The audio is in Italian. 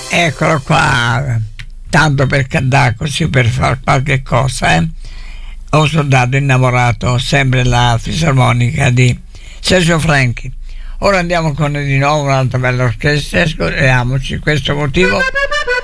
Eccolo qua, tanto per cantare così, per fare qualche cosa, Ho soldato innamorato, sempre la fisarmonica di Sergio Franchi. Ora andiamo con di nuovo un'altra bella orchestra, ascoltiamoci questo motivo